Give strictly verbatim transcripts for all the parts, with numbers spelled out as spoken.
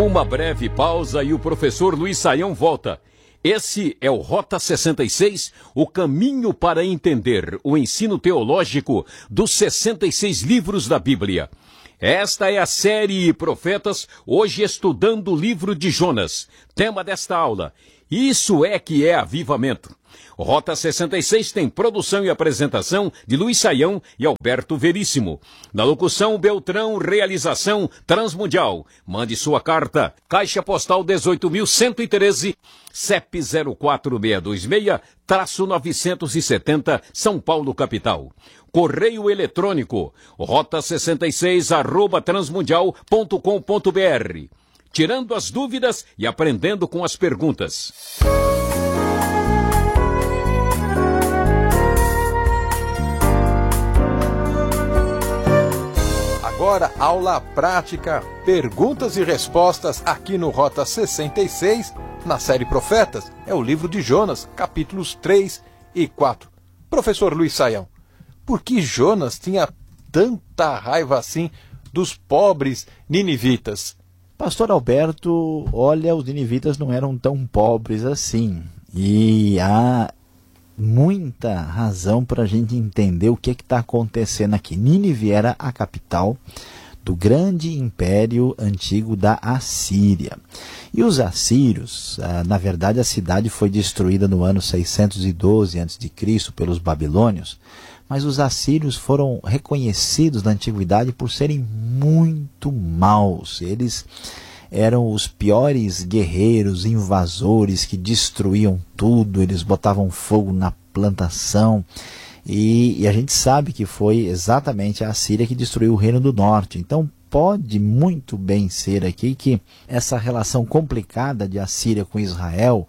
Uma breve pausa e o professor Luiz Saião volta. Esse é o Rota sessenta e seis, o caminho para entender o ensino teológico dos sessenta e seis livros da Bíblia. Esta é a série Profetas, hoje estudando o livro de Jonas. Tema desta aula: isso é que é avivamento. O Rota sessenta e seis tem produção e apresentação de Luiz Saião e Alberto Veríssimo. Na locução, Beltrão, realização Transmundial. Mande sua carta, Caixa Postal dezoito mil cento e treze, C E P zero quatro seis dois seis, novecentos e setenta, São Paulo, capital. Correio eletrônico, rota sessenta e seis, arroba transmundial ponto com ponto br. Tirando as dúvidas e aprendendo com as perguntas. Agora, aula prática, perguntas e respostas aqui no Rota sessenta e seis, na série Profetas. É o livro de Jonas, capítulos três e quatro. Professor Luiz Saião, por que Jonas tinha tanta raiva assim dos pobres ninivitas? Pastor Alberto, olha, os ninivitas não eram tão pobres assim. E há muita razão para a gente entender o que está acontecendo aqui. Nínive era a capital do grande império antigo da Assíria. E os assírios, na verdade a cidade foi destruída no ano seiscentos e doze antes de Cristo pelos babilônios, mas os assírios foram reconhecidos na antiguidade por serem muito maus. Eles eram os piores guerreiros, invasores que destruíam tudo, eles botavam fogo na plantação. E, e a gente sabe que foi exatamente a Assíria que destruiu o Reino do Norte. Então pode muito bem ser aqui que essa relação complicada de Assíria com Israel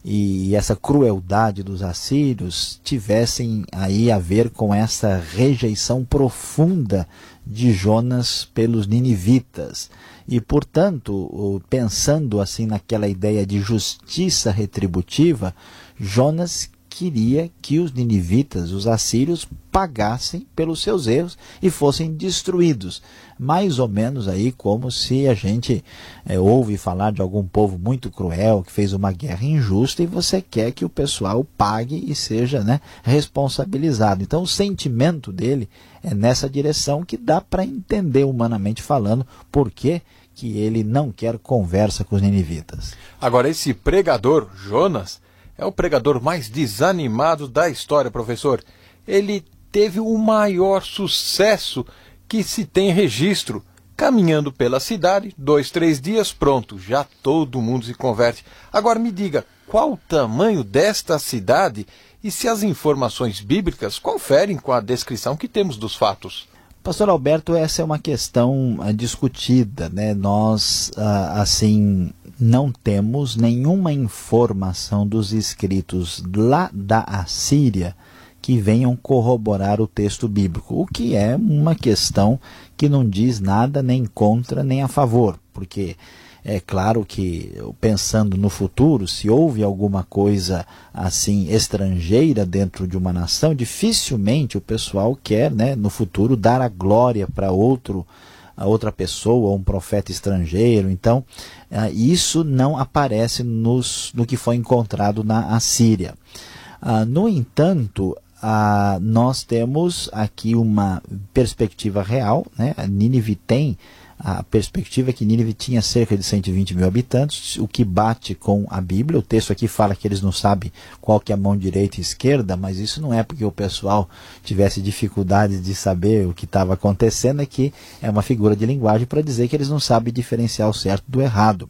e essa crueldade dos assírios tivessem aí a ver com essa rejeição profunda de Jonas pelos ninivitas. E, portanto, pensando assim naquela ideia de justiça retributiva, Jonas queria que os ninivitas, os assírios, pagassem pelos seus erros e fossem destruídos. Mais ou menos aí como se a gente é, ouve falar de algum povo muito cruel, que fez uma guerra injusta e você quer que o pessoal pague e seja, né, responsabilizado. Então o sentimento dele é nessa direção, que dá para entender humanamente falando por que que ele não quer conversa com os ninivitas. Agora, esse pregador, Jonas, é o pregador mais desanimado da história, professor. Ele teve o maior sucesso que se tem registro. Caminhando pela cidade, dois, três dias, pronto, já todo mundo se converte. Agora me diga, qual o tamanho desta cidade e se as informações bíblicas conferem com a descrição que temos dos fatos? Pastor Alberto, essa é uma questão uh, discutida, né? Nós, uh, assim, não temos nenhuma informação dos escritos lá da Assíria que venham corroborar o texto bíblico, o que é uma questão que não diz nada nem contra nem a favor, porque é claro que, pensando no futuro, se houve alguma coisa assim estrangeira dentro de uma nação, dificilmente o pessoal quer, né, no futuro, dar a glória para outro, a outra pessoa, um profeta estrangeiro. Então, uh, isso não aparece nos, no que foi encontrado na Assíria. Uh, no entanto, uh, nós temos aqui uma perspectiva real, né? A Nínive tem a perspectiva é que Nínive tinha cerca de cento e vinte mil habitantes, o que bate com a Bíblia. O texto aqui fala que eles não sabem qual que é a mão direita e esquerda, mas isso não é porque o pessoal tivesse dificuldade de saber o que estava acontecendo, é que é uma figura de linguagem para dizer que eles não sabem diferenciar o certo do errado.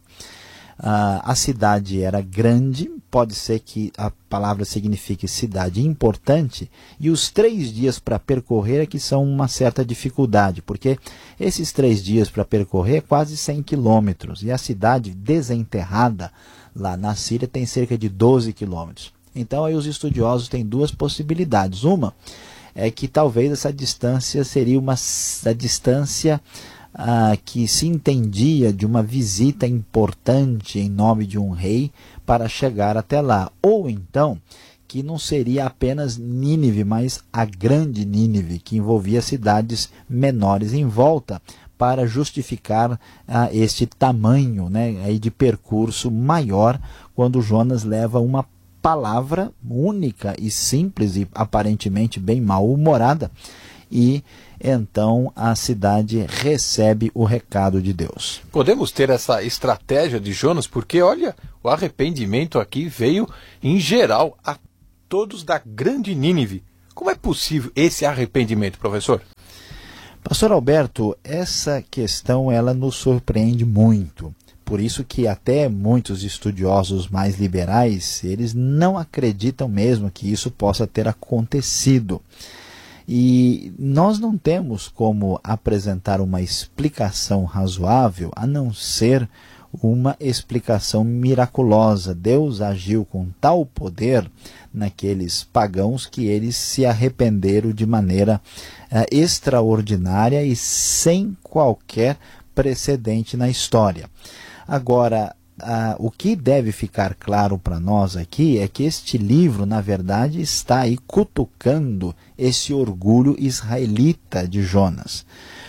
Uh, a cidade era grande, pode ser que a palavra signifique cidade importante, e os três dias para percorrer é que são uma certa dificuldade, porque esses três dias para percorrer é quase cem quilômetros, e a cidade desenterrada lá na Síria tem cerca de doze quilômetros. Então aí os estudiosos têm duas possibilidades. Uma é que talvez essa distância seria uma a distância Ah, que se entendia de uma visita importante em nome de um rei para chegar até lá. Ou então, que não seria apenas Nínive, mas a grande Nínive, que envolvia cidades menores em volta, para justificar ah, este tamanho, né, aí de percurso maior, quando Jonas leva uma palavra única e simples e aparentemente bem mal-humorada, e então a cidade recebe o recado de Deus. Podemos ter essa estratégia de Jonas, porque olha, o arrependimento aqui veio em geral a todos da grande Nínive. Como é possível esse arrependimento, professor? Pastor Alberto, essa questão ela nos surpreende muito. Por isso que até muitos estudiosos mais liberais, eles não acreditam mesmo que isso possa ter acontecido. E nós não temos como apresentar uma explicação razoável a não ser uma explicação miraculosa. Deus agiu com tal poder naqueles pagãos que eles se arrependeram de maneira uh, extraordinária e sem qualquer precedente na história. Agora, Uh, o que deve ficar claro para nós aqui é que este livro, na verdade, está aí cutucando esse orgulho israelita de Jonas.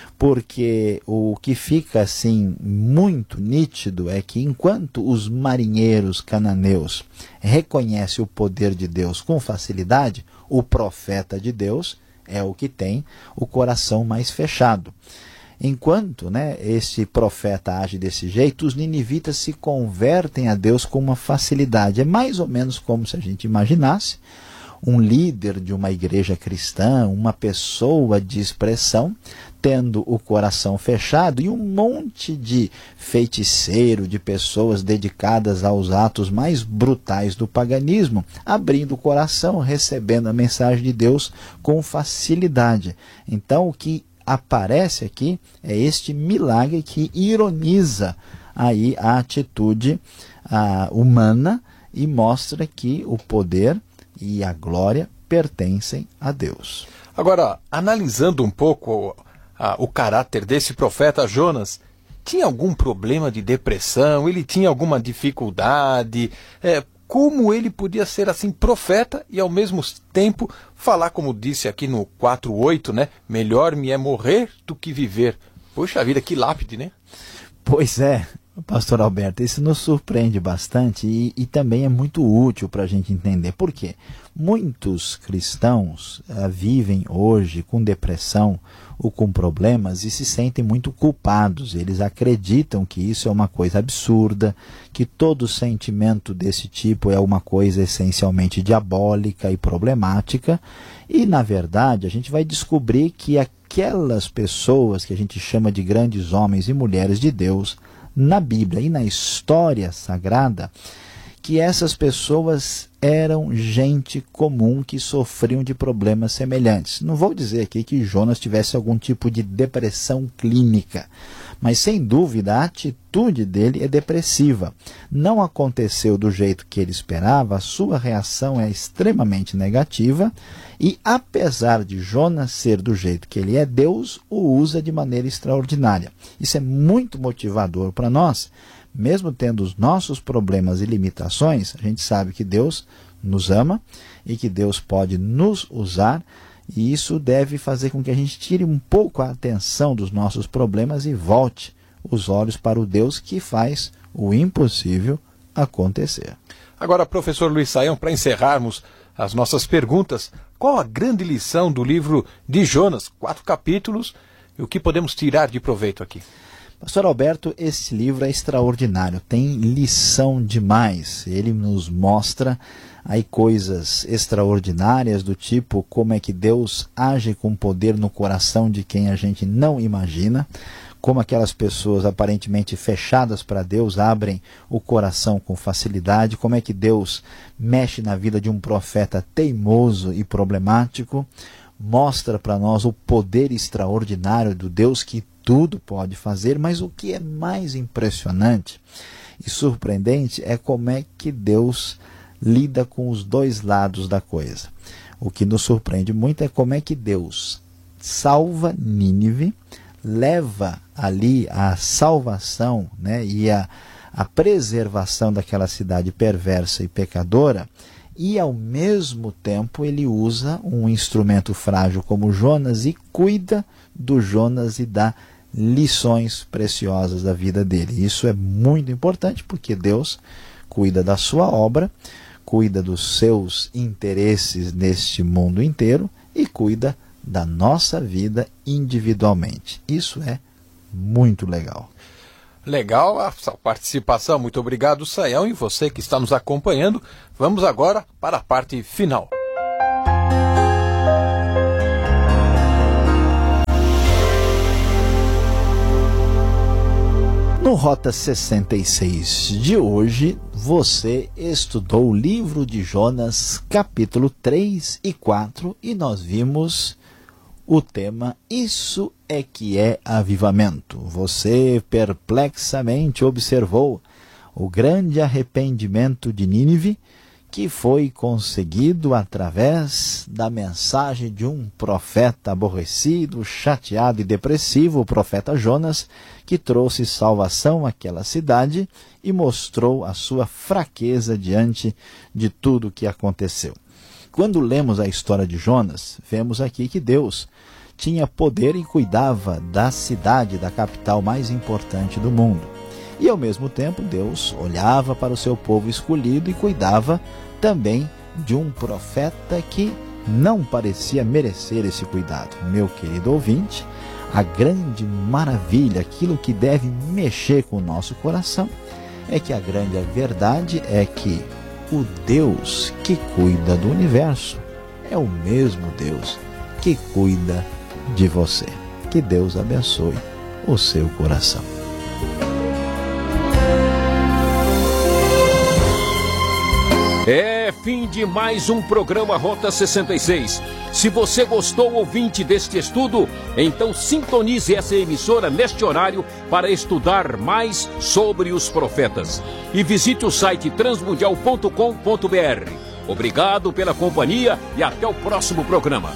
Porque o que fica assim muito nítido é que enquanto os marinheiros cananeus reconhecem o poder de Deus com facilidade, o profeta de Deus é o que tem o coração mais fechado. Enquanto né, esse profeta age desse jeito, os ninivitas se convertem a Deus com uma facilidade. É mais ou menos como se a gente imaginasse um líder de uma igreja cristã, uma pessoa de expressão, tendo o coração fechado e um monte de feiticeiro, de pessoas dedicadas aos atos mais brutais do paganismo, abrindo o coração, recebendo a mensagem de Deus com facilidade. Então, o que aparece aqui é este milagre que ironiza aí a atitude a, humana e mostra que o poder e a glória pertencem a Deus. Agora, analisando um pouco a, o caráter desse profeta Jonas, tinha algum problema de depressão? Ele tinha alguma dificuldade? É, como ele podia ser assim profeta e ao mesmo tempo falar, como disse aqui no quatro oito, né? Melhor me é morrer do que viver. Poxa vida, que lápide, né? Pois é, pastor Alberto, isso nos surpreende bastante e, e também é muito útil para a gente entender. Por quê? Muitos cristãos uh, vivem hoje com depressão ou com problemas e se sentem muito culpados. Eles acreditam que isso é uma coisa absurda, que todo sentimento desse tipo é uma coisa essencialmente diabólica e problemática. E, na verdade, a gente vai descobrir que aquelas pessoas que a gente chama de grandes homens e mulheres de Deus, na Bíblia e na história sagrada, que essas pessoas eram gente comum que sofriam de problemas semelhantes. Não vou dizer aqui que Jonas tivesse algum tipo de depressão clínica, mas sem dúvida a atitude dele é depressiva. Não aconteceu do jeito que ele esperava, a sua reação é extremamente negativa e, apesar de Jonas ser do jeito que ele é, Deus o usa de maneira extraordinária. Isso é muito motivador para nós. Mesmo tendo os nossos problemas e limitações, a gente sabe que Deus nos ama e que Deus pode nos usar, e isso deve fazer com que a gente tire um pouco a atenção dos nossos problemas e volte os olhos para o Deus que faz o impossível acontecer. Agora, professor Luiz Saião, para encerrarmos as nossas perguntas, qual a grande lição do livro de Jonas? Quatro capítulos, e o que podemos tirar de proveito aqui? Pastor Alberto, esse livro é extraordinário, tem lição demais. Ele nos mostra aí coisas extraordinárias do tipo como é que Deus age com poder no coração de quem a gente não imagina, como aquelas pessoas aparentemente fechadas para Deus abrem o coração com facilidade, como é que Deus mexe na vida de um profeta teimoso e problemático, mostra para nós o poder extraordinário do Deus que tudo pode fazer, mas o que é mais impressionante e surpreendente é como é que Deus lida com os dois lados da coisa. O que nos surpreende muito é como é que Deus salva Nínive, leva ali a salvação, né, e a, a preservação daquela cidade perversa e pecadora, e ao mesmo tempo ele usa um instrumento frágil como Jonas e cuida do Jonas e da lições preciosas da vida dele. Isso é muito importante porque Deus cuida da sua obra, cuida dos seus interesses neste mundo inteiro e cuida da nossa vida individualmente. Isso é muito legal. Legal a sua participação. Muito obrigado, Sayão, e você que está nos acompanhando. Vamos agora para a parte final. No Rota sessenta e seis de hoje, você estudou o livro de Jonas, capítulo três e quatro, e nós vimos o tema Isso é que é avivamento. Você perplexamente observou o grande arrependimento de Nínive, que foi conseguido através da mensagem de um profeta aborrecido, chateado e depressivo, o profeta Jonas, que trouxe salvação àquela cidade e mostrou a sua fraqueza diante de tudo o que aconteceu. Quando lemos a história de Jonas, vemos aqui que Deus tinha poder e cuidava da cidade, da capital mais importante do mundo. E ao mesmo tempo Deus olhava para o seu povo escolhido e cuidava também de um profeta que não parecia merecer esse cuidado. Meu querido ouvinte, a grande maravilha, aquilo que deve mexer com o nosso coração, é que a grande verdade é que o Deus que cuida do universo é o mesmo Deus que cuida de você. Que Deus abençoe o seu coração. É fim de mais um programa Rota sessenta e seis. Se você gostou, ouvinte, deste estudo, então sintonize essa emissora neste horário para estudar mais sobre os profetas. E visite o site transmundial ponto com ponto br. Obrigado pela companhia e até o próximo programa.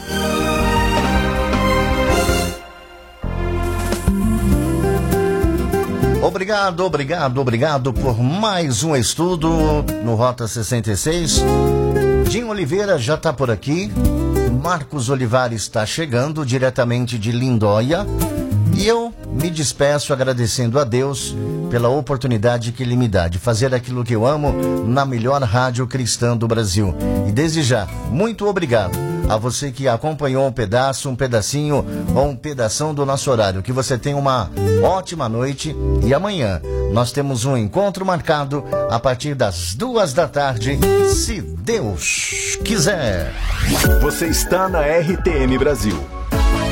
Obrigado, obrigado, obrigado por mais um estudo no Rota sessenta e seis. Jim Oliveira já está por aqui. Marcos Olivares está chegando diretamente de Lindóia. E eu me despeço agradecendo a Deus pela oportunidade que Ele me dá de fazer aquilo que eu amo na melhor rádio cristã do Brasil. E desde já, muito obrigado a você que acompanhou um pedaço, um pedacinho ou um pedação do nosso horário. Que você tenha uma ótima noite e amanhã nós temos um encontro marcado a partir das duas da tarde, se Deus quiser. Você está na R T M Brasil,